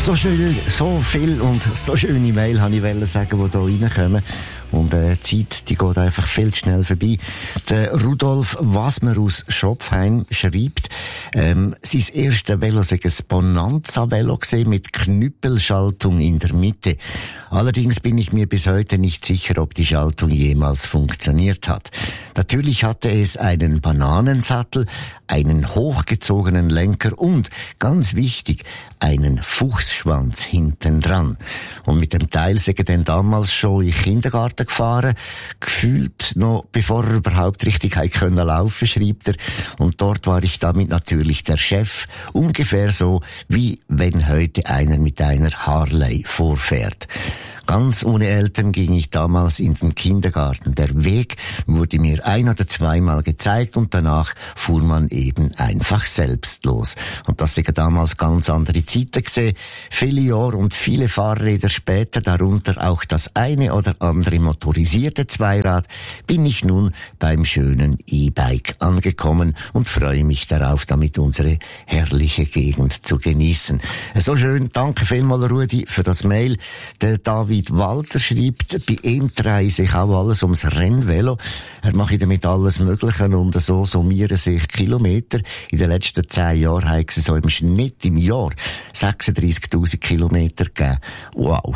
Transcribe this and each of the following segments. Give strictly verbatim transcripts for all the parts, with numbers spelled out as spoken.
So schön, so viel und so schöne Mail, habe ich wollen sagen, die hier reinkommen. Und äh, die Zeit, die geht einfach viel zu schnell vorbei. Der Rudolf Wasmer aus Schopfheim schreibt, ähm, sein erstes Velo sei ein Bonanza-Velo gewesen, mit Knüppelschaltung in der Mitte. Allerdings bin ich mir bis heute nicht sicher, ob die Schaltung jemals funktioniert hat. Natürlich hatte es einen Bananensattel, einen hochgezogenen Lenker und, ganz wichtig, einen Fuchsschwanz hinten dran. Und mit dem Teil sei er dann damals schon in den Kindergarten gefahren, gefühlt noch bevor er überhaupt richtig hat können laufen, schreibt er. Und dort war ich damit natürlich der Chef, ungefähr so, wie wenn heute einer mit einer Harley vorfährt. Ganz ohne Eltern ging ich damals in den Kindergarten. Der Weg wurde mir ein- oder zweimal gezeigt und danach fuhr man eben einfach selbst los. Und das sind damals ganz andere Zeiten gesehen. Viele Jahre und viele Fahrräder später, darunter auch das eine oder andere motorisierte Zweirad, bin ich nun beim schönen E-Bike angekommen und freue mich darauf, damit unsere herrliche Gegend zu genießen. So schön, danke vielmals Rudi für das Mail. Der David Walter schreibt, bei ihm dreht sich auch alles ums Rennvelo. Er mache damit alles Mögliche und so summieren sich Kilometer. In den letzten zehn Jahren hat es so im Schnitt im Jahr sechsunddreissigtausend Kilometer gegeben. Wow.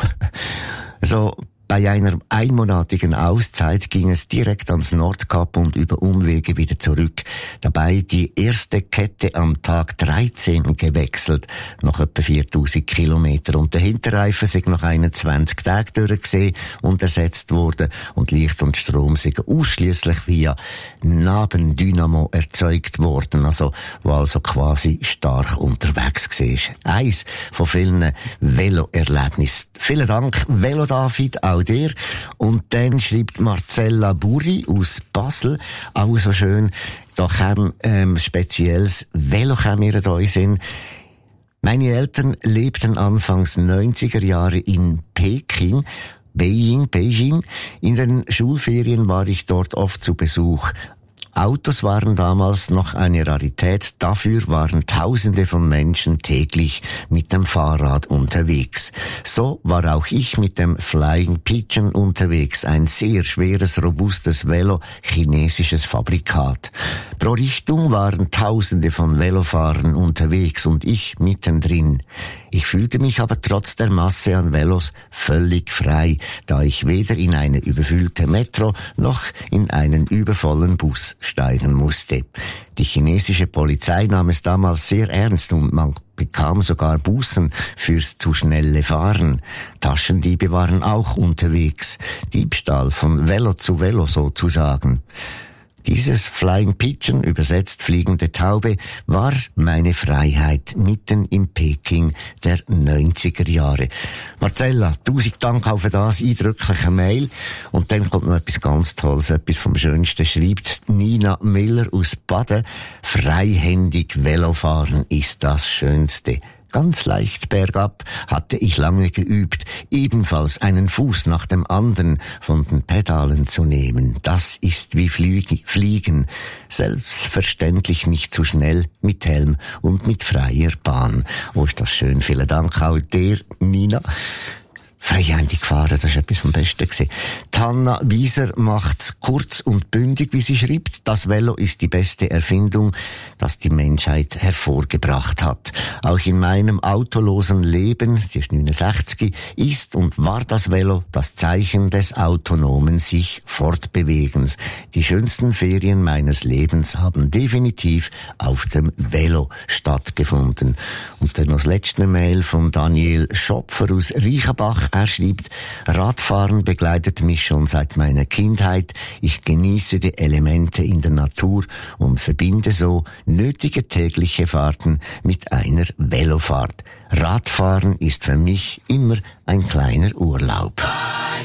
So, bei einer einmonatigen Auszeit ging es direkt ans Nordkap und über Umwege wieder zurück. Dabei die erste Kette am Tag dreizehn gewechselt, nach etwa viertausend Kilometer. Und der Hinterreifen sind nach einundzwanzig Tagen durchgesehen und ersetzt worden. Und Licht und Strom sind ausschliesslich via Nabendynamo erzeugt worden, also, wo also quasi stark unterwegs war. Eins von vielen Velo-Erlebnissen. Vielen Dank, Velo David, auch dir. Und dann schreibt Marcella Buri aus Basel, auch so schön, da kam ähm, spezielles Velo kam mir da in Sinn. Meine Eltern lebten anfangs neunziger Jahre in Peking, Beijing, Beijing. In den Schulferien war ich dort oft zu Besuch. Autos waren damals noch eine Rarität, dafür waren Tausende von Menschen täglich mit dem Fahrrad unterwegs. So war auch ich mit dem Flying Pigeon unterwegs, ein sehr schweres, robustes Velo, chinesisches Fabrikat. Pro Richtung waren Tausende von Velofahrern unterwegs und ich mittendrin. Ich fühlte mich aber trotz der Masse an Velos völlig frei, da ich weder in eine überfüllte Metro noch in einen übervollen Bus steigen musste. Die chinesische Polizei nahm es damals sehr ernst und man bekam sogar Bußen fürs zu schnelle Fahren. Taschendiebe waren auch unterwegs. Diebstahl von Velo zu Velo sozusagen. Dieses Flying Pigeon, übersetzt fliegende Taube, war meine Freiheit mitten in Peking der neunziger Jahre. Marcella, tausend Dank auch für das eindrückliche Mail. Und dann kommt noch etwas ganz Tolles, etwas vom Schönsten, schreibt Nina Miller aus Baden. Freihändig Velofahren ist das Schönste. Ganz leicht bergab hatte ich lange geübt, ebenfalls einen Fuß nach dem anderen von den Pedalen zu nehmen. Das ist wie Fliegen, selbstverständlich nicht zu schnell, mit Helm und mit freier Bahn. Oh, ist das schön. Vielen Dank auch dir, Nina. Freihändig fahren, das ist etwas vom Besten gewesen. Hanna Wieser macht's kurz und bündig, wie sie schreibt. Das Velo ist die beste Erfindung, das die Menschheit hervorgebracht hat. Auch in meinem autolosen Leben, sie ist neunundsechzig, ist und war das Velo das Zeichen des autonomen sich Fortbewegens. Die schönsten Ferien meines Lebens haben definitiv auf dem Velo stattgefunden. Und dann noch das letzte Mail von Daniel Schopfer aus Reichenbach. Er schreibt, Radfahren begleitet mich schon seit meiner Kindheit. Ich genieße die Elemente in der Natur und verbinde so nötige tägliche Fahrten mit einer Velofahrt. Radfahren ist für mich immer ein kleiner Urlaub.